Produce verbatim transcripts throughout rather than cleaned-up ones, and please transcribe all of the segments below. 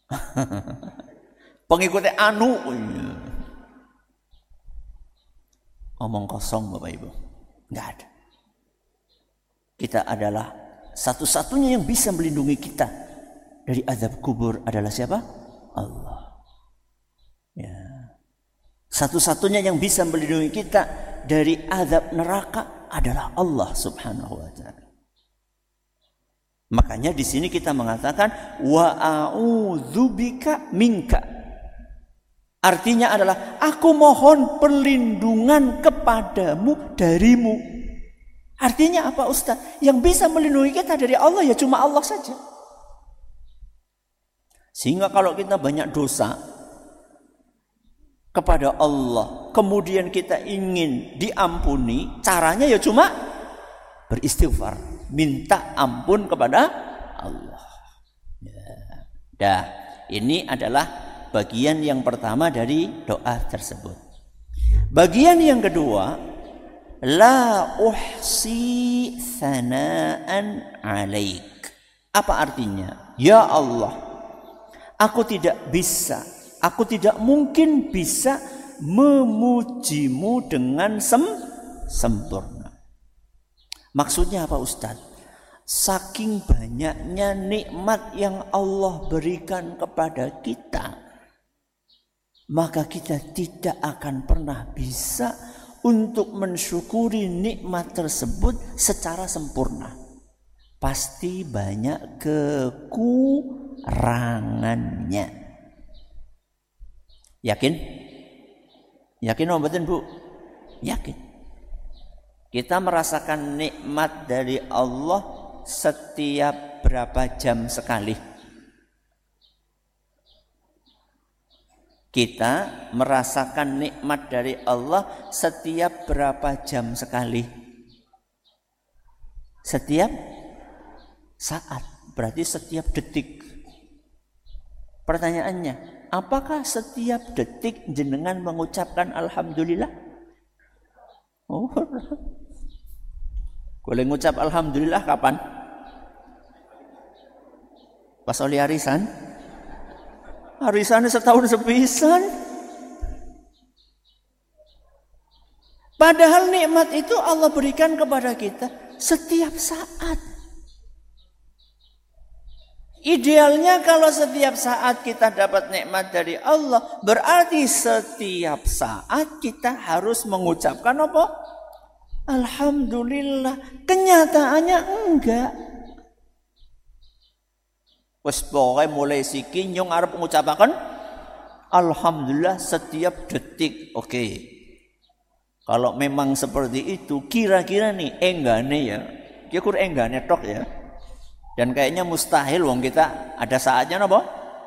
Pengikutnya anu. Omong kosong Bapak Ibu. Enggak ada. Kita adalah satu-satunya yang bisa melindungi kita dari azab kubur adalah siapa? Allah. Ya. Satu-satunya yang bisa melindungi kita dari azab neraka adalah Allah Subhanahu wa taala. Makanya di sini kita mengatakan wa a'udzubika minka. Artinya adalah aku mohon perlindungan kepadamu darimu. Artinya apa Ustaz? Yang bisa melindungi kita dari Allah ya cuma Allah saja. Sehingga kalau kita banyak dosa kepada Allah, kemudian kita ingin diampuni, caranya ya cuma beristighfar, minta ampun kepada Allah. Ya. Dah, ini adalah bagian yang pertama dari doa tersebut. Bagian yang kedua, la uhsi thana'an alaik. Apa artinya? Ya Allah, aku tidak bisa, aku tidak mungkin bisa memujimu dengan sem sempurna. Maksudnya apa Ustaz? Saking banyaknya nikmat yang Allah berikan kepada kita, maka kita tidak akan pernah bisa untuk mensyukuri nikmat tersebut secara sempurna. Pasti banyak kekurangannya. Yakin? Yakin oh betul Bu? Yakin. Kita merasakan nikmat dari Allah setiap berapa jam sekali? Kita merasakan nikmat dari Allah setiap berapa jam sekali? Setiap saat, berarti setiap detik. Pertanyaannya, apakah setiap detik jenengan mengucapkan alhamdulillah? Oh, boleh ngucap alhamdulillah kapan? Pas oleh arisan? Arisannya setahun sepisan. Padahal nikmat itu Allah berikan kepada kita setiap saat. Idealnya kalau setiap saat kita dapat nikmat dari Allah, berarti setiap saat kita harus mengucapkan apa? Alhamdulillah. Kenyataannya enggak. Wes pokoke mulai siki nyong arep ngucapaken alhamdulillah setiap detik. Oke. Okay. Kalau memang seperti itu, kira-kira nih enggane ya. Ya kur enggane tok ya. Dan kayaknya mustahil wong kita ada saatnya napa?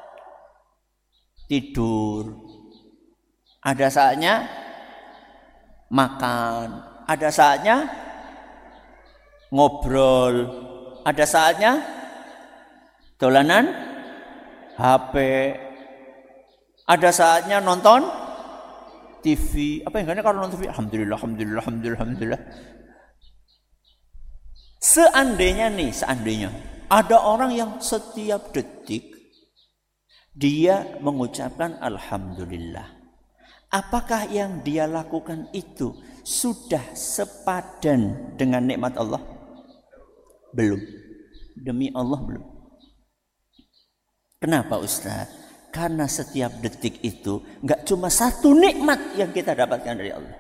Tidur. Ada saatnya makan, ada saatnya ngobrol, ada saatnya dolanan H P, ada saatnya nonton T V. Apa yang enggaknya kalau nonton T V? Alhamdulillah, alhamdulillah, alhamdulillah, alhamdulillah. Seandainya nih, seandainya ada orang yang setiap detik dia mengucapkan alhamdulillah. Apakah yang dia lakukan itu sudah sepadan dengan nikmat Allah? Belum. Demi Allah belum. Kenapa Ustaz? Karena setiap detik itu enggak cuma satu nikmat yang kita dapatkan dari Allah.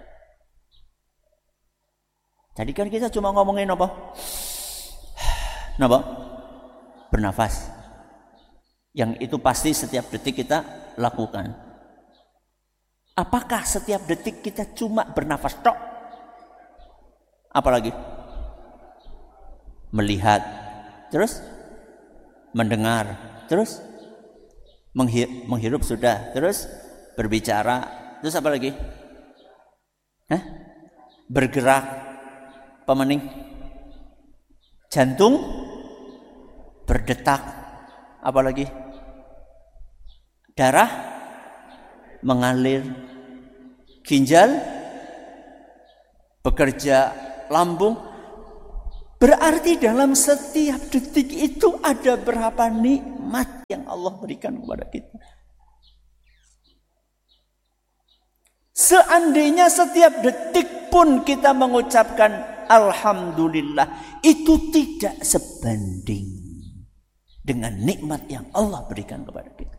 Tadi kan kita cuma ngomongin apa? Napa? Bernafas. Yang itu pasti setiap detik kita lakukan. Apakah setiap detik kita cuma bernafas tok? Apalagi? Melihat, terus mendengar, terus menghirup sudah, terus berbicara, terus apa lagi? Hah? Bergerak, pemaning, jantung berdetak, apa lagi? Darah mengalir, ginjal bekerja, lambung. Berarti dalam setiap detik itu ada berapa nikmat yang Allah berikan kepada kita. Seandainya setiap detik pun kita mengucapkan alhamdulillah, itu tidak sebanding dengan nikmat yang Allah berikan kepada kita.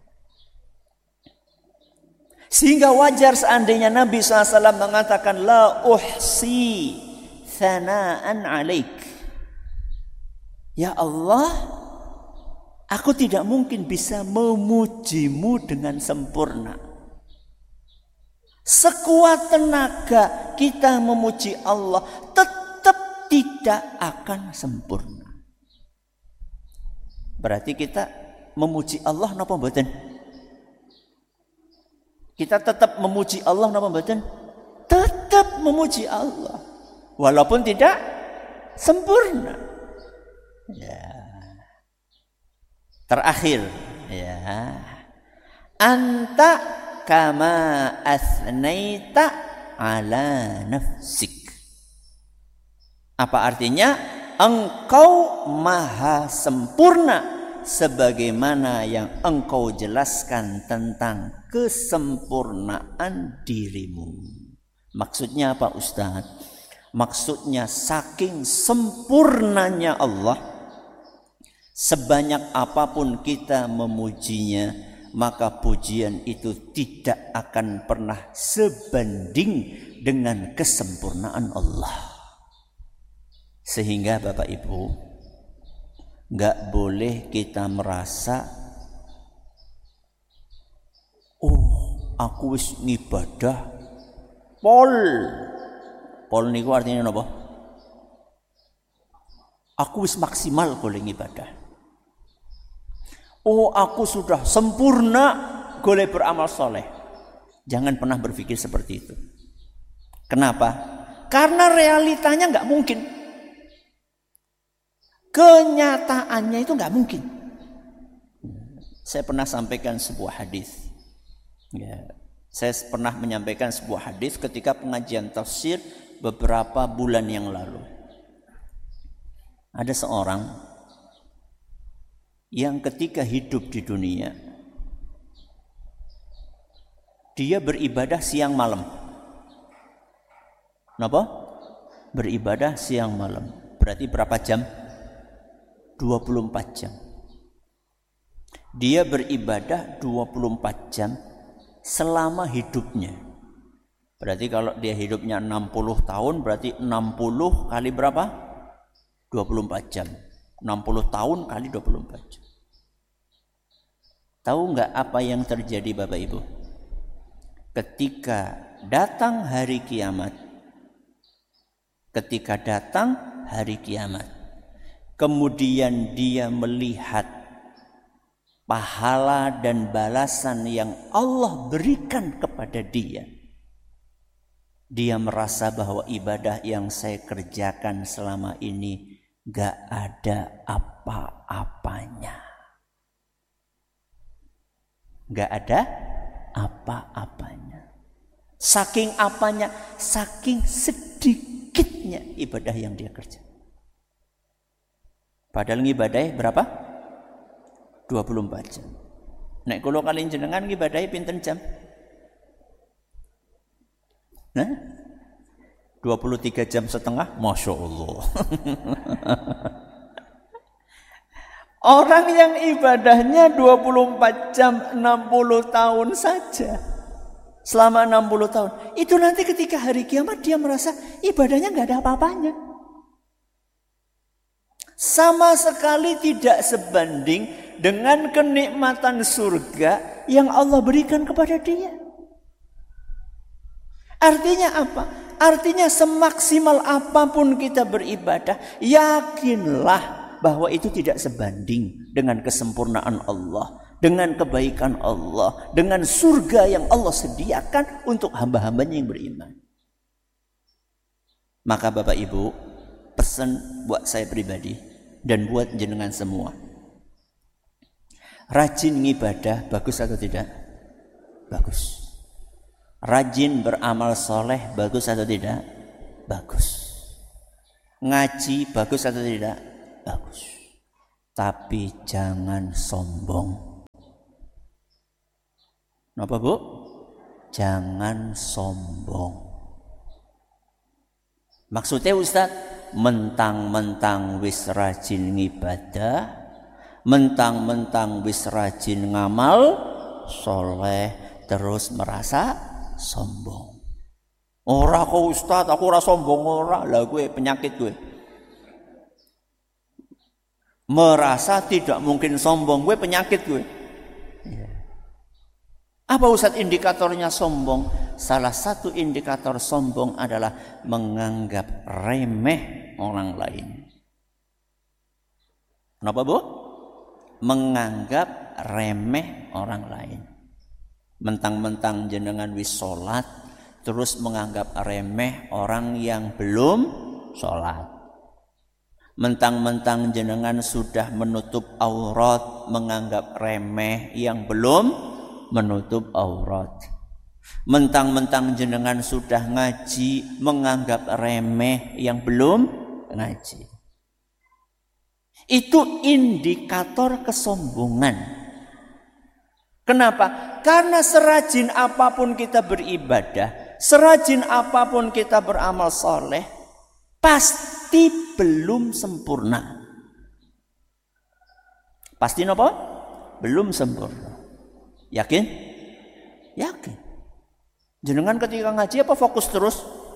Sehingga wajar seandainya Nabi shallallahu alaihi wasallam mengatakan la uhsi thana'an alaik. Ya Allah, aku tidak mungkin bisa memujimu dengan sempurna. Sekuat tenaga kita memuji Allah tetap tidak akan sempurna. Berarti kita memuji Allah napa mboten? Kita tetap memuji Allah napa mboten? Tetap memuji Allah walaupun tidak sempurna. Ya. Terakhir, ya. Anta kama asnaita ala nafsik. Apa artinya? Engkau maha sempurna sebagaimana yang engkau jelaskan tentang kesempurnaan dirimu. Maksudnya apa, Ustaz? Maksudnya saking sempurnanya Allah, sebanyak apapun kita memujinya, maka pujian itu tidak akan pernah sebanding dengan kesempurnaan Allah. Sehingga Bapak Ibu, gak boleh kita merasa, oh aku wis ngibadah pol. Pol niku artinya apa? Aku wis maksimal golek ibadah. Oh, aku sudah sempurna golek beramal soleh. Jangan pernah berpikir seperti itu. Kenapa? Karena realitanya nggak mungkin. Kenyataannya itu nggak mungkin. Saya pernah sampaikan sebuah hadis. Ya, saya pernah menyampaikan sebuah hadis ketika pengajian tafsir beberapa bulan yang lalu. Ada seorang yang ketika hidup di dunia, dia beribadah siang malam. Kenapa? Beribadah siang malam. Berarti berapa jam? dua puluh empat jam. Dia beribadah dua puluh empat jam selama hidupnya. Berarti kalau dia hidupnya enam puluh tahun, berarti enam puluh kali berapa? dua puluh empat jam. enam puluh tahun kali dua puluh empat jam. Tahu nggak apa yang terjadi Bapak Ibu? Ketika datang hari kiamat, ketika datang hari kiamat, kemudian dia melihat pahala dan balasan yang Allah berikan kepada dia. Dia merasa bahwa ibadah yang saya kerjakan selama ini gak ada apa-apanya. Gak ada apa-apanya. Saking apanya? Saking sedikitnya ibadah yang dia kerja. Padahal ngibadahi berapa? dua puluh empat jam. Nek kula kalian jenengan ngibadahi pinten jam? Nah, dua puluh tiga jam setengah, Masya Allah. Orang yang ibadahnya dua puluh empat jam, enam puluh tahun saja. Selama enam puluh tahun. Itu nanti ketika hari kiamat dia merasa ibadahnya gak ada apa-apanya. Sama sekali tidak sebanding dengan kenikmatan surga yang Allah berikan kepada dia. Artinya apa? Artinya semaksimal apapun kita beribadah, yakinlah bahwa itu tidak sebanding dengan kesempurnaan Allah, dengan kebaikan Allah, dengan surga yang Allah sediakan untuk hamba-hambanya yang beriman. Maka Bapak Ibu, pesan buat saya pribadi dan buat jenengan semua. Rajin ngibadah bagus atau tidak? Bagus. Rajin beramal soleh bagus atau tidak? Bagus. Ngaji bagus atau tidak? Bagus. Tapi jangan sombong. Kenapa, Bu? Jangan sombong. Maksudnya Ustaz, mentang-mentang wis rajin ngibadah, mentang-mentang wis rajin ngamal soleh, terus merasa sombong. Ora kok Ustaz, aku ora sombong ora. Lah gue penyakit gue. Merasa tidak mungkin sombong, gue penyakit gue. Apa Ustaz indikatornya sombong? Salah satu indikator sombong adalah menganggap remeh orang lain. Kenapa, Bu? Menganggap remeh orang lain. Mentang-mentang jenengan wis sholat, terus menganggap remeh orang yang belum sholat. Mentang-mentang jenengan sudah menutup aurat, menganggap remeh yang belum menutup aurat. Mentang-mentang jenengan sudah ngaji, menganggap remeh yang belum ngaji. Itu indikator kesombongan. Kenapa? Karena serajin apapun kita beribadah, serajin apapun kita beramal soleh, pasti belum sempurna. Pasti apa? Belum sempurna. Yakin? Yakin. Jenengan ketika ngaji apa fokus terus?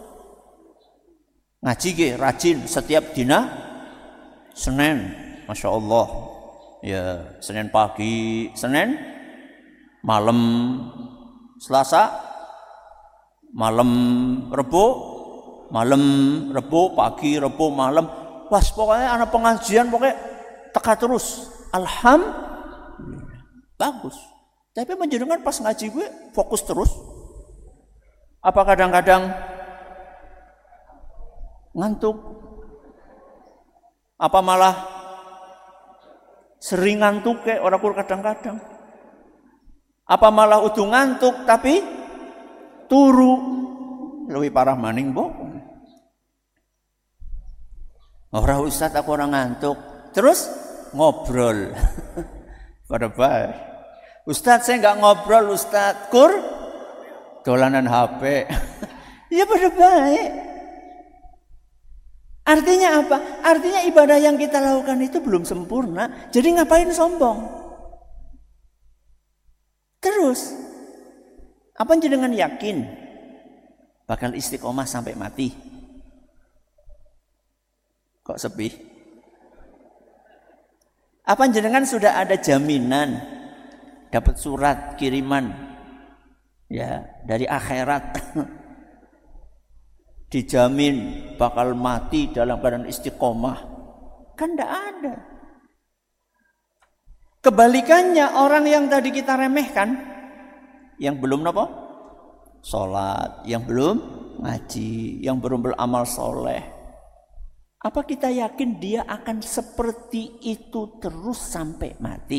Ngaji ge rajin setiap dina Senin, Masya Allah. Ya, Senin pagi, Senin malam, Selasa malam, Rebo malam, Rebo pagi, Rebo malam. Wah, pokoknya anak pengajian pokoknya teka terus. Alhamdulillah. Bagus. Tapi menjenengan pas ngaji gue fokus terus. Apa kadang-kadang ngantuk? Apa malah sering ngantuk kayak orang kur kadang-kadang? Apa malah udah ngantuk tapi turu? Lebih parah maning, Bu. Orang Ustaz aku orang ngantuk. Terus ngobrol. Pada baik. Ustaz saya enggak ngobrol, Ustaz. Kur dolanan H P. Ya pada baik. Artinya apa? Artinya ibadah yang kita lakukan itu belum sempurna. Jadi ngapain sombong? Terus, apa jenengan yakin bakal istiqomah sampai mati? Kok sepi? Apa jenengan sudah ada jaminan dapat surat kiriman ya dari akhirat dijamin bakal mati dalam keadaan istiqomah? Kan tidak ada. Kebalikannya, orang yang tadi kita remehkan, yang belum apa? Sholat, yang belum ngaji, yang belum beramal soleh, apa kita yakin dia akan seperti itu terus sampai mati?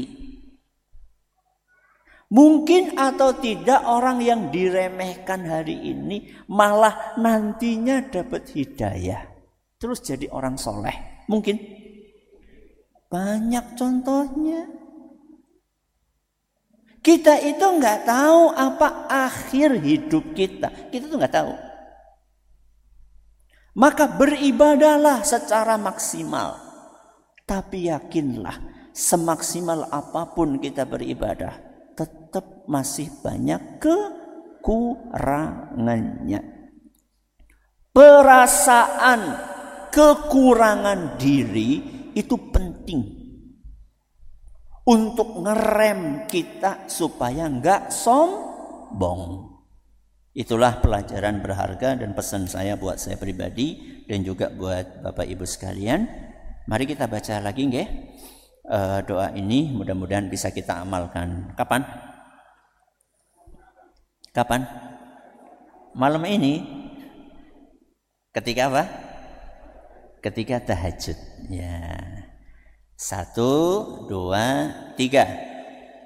Mungkin atau tidak orang yang diremehkan hari ini malah nantinya dapat hidayah, terus jadi orang soleh. Mungkin banyak contohnya. Kita itu nggak tahu apa akhir hidup kita. Kita tuh nggak tahu. Maka beribadahlah secara maksimal. Tapi yakinlah, semaksimal apapun kita beribadah, tetap masih banyak kekurangannya. Perasaan kekurangan diri itu penting untuk ngerem kita supaya enggak sombong. Itulah pelajaran berharga dan pesan saya buat saya pribadi dan juga buat Bapak Ibu sekalian. Mari kita baca lagi nggih. Uh, doa ini mudah-mudahan bisa kita amalkan. Kapan? Kapan? Malam ini. Ketika apa? Ketika tahajud. Ya. Satu, dua, tiga.